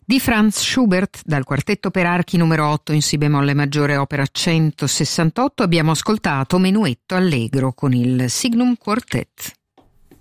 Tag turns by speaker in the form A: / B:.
A: Di Franz Schubert, dal quartetto per archi numero 8 in si bemolle maggiore opera 168, abbiamo ascoltato Menuetto allegro con il Signum Quartet.